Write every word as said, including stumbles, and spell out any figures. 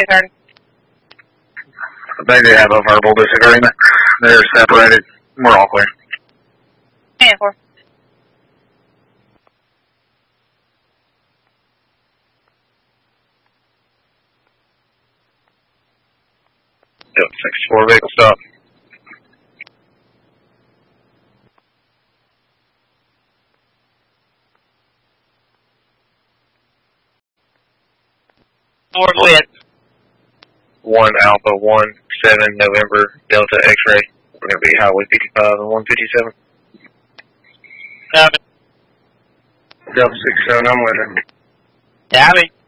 ten thirty. I think they have a verbal disagreement. They're separated. We're all clear. ten four. Yep, sixty-four vehicle stop. North lit. One Alpha, one seven November Delta X-ray. We're going to be Highway fifty-five and one fifty-seven. Copy. Delta six seven, I'm with him. Copy.